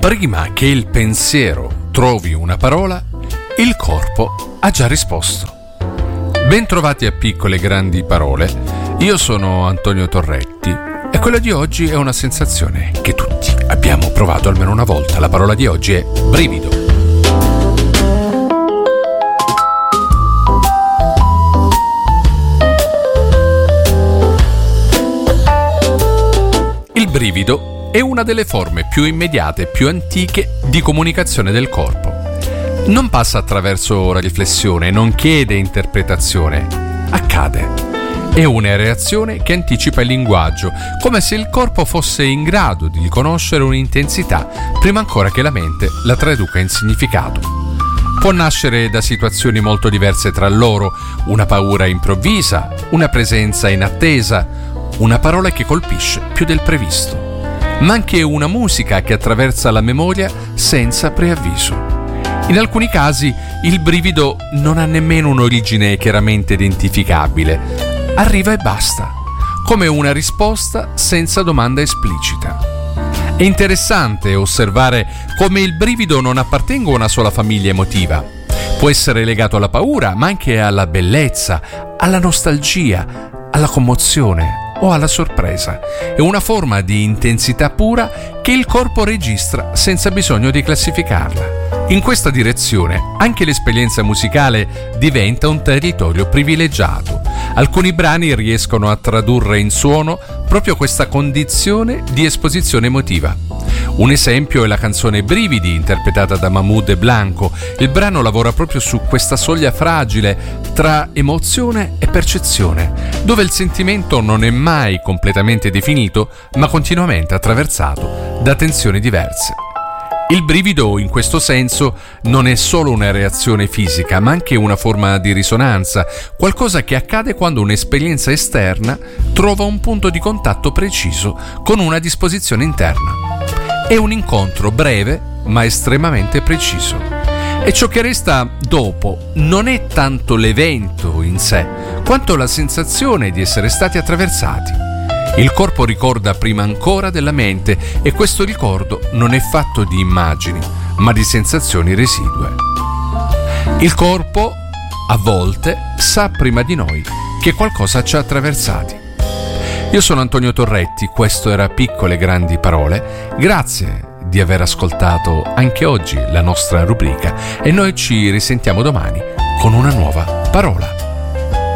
Prima che il pensiero trovi una parola, il corpo ha già risposto. Bentrovati a Piccole Grandi Parole. Io sono Antonio Torretti e quella di oggi è una sensazione che tutti abbiamo provato almeno una volta. La parola di oggi è brivido. Il brivido è una delle forme più immediate e più antiche di comunicazione del corpo. Non passa attraverso la riflessione, non chiede interpretazione, accade. È una reazione che anticipa il linguaggio, come se il corpo fosse in grado di riconoscere un'intensità prima ancora che la mente la traduca in significato. Può nascere da situazioni molto diverse tra loro, una paura improvvisa, una presenza inattesa, una parola che colpisce più del previsto, ma anche una musica che attraversa la memoria senza preavviso. In alcuni casi il brivido non ha nemmeno un'origine chiaramente identificabile, arriva e basta, come una risposta senza domanda esplicita. È interessante osservare come il brivido non appartenga a una sola famiglia emotiva. Può essere legato alla paura, ma anche alla bellezza, alla nostalgia, alla commozione o alla sorpresa. È una forma di intensità pura che il corpo registra senza bisogno di classificarla. In questa direzione anche l'esperienza musicale diventa un territorio privilegiato. Alcuni brani riescono a tradurre in suono proprio questa condizione di esposizione emotiva. Un esempio è la canzone Brividi, interpretata da Mahmoud e Blanco. Il brano lavora proprio su questa soglia fragile tra emozione e percezione, dove il sentimento non è mai completamente definito, ma continuamente attraversato da tensioni diverse. Il brivido, in questo senso, non è solo una reazione fisica, ma anche una forma di risonanza, qualcosa che accade quando un'esperienza esterna trova un punto di contatto preciso con una disposizione interna. È un incontro breve, ma estremamente preciso. E ciò che resta dopo non è tanto l'evento in sé, quanto la sensazione di essere stati attraversati. Il corpo ricorda prima ancora della mente e questo ricordo non è fatto di immagini, ma di sensazioni residue. Il corpo, a volte, sa prima di noi che qualcosa ci ha attraversati. Io sono Antonio Torretti, questo era Piccole Grandi Parole. Grazie di aver ascoltato anche oggi la nostra rubrica e noi ci risentiamo domani con una nuova parola.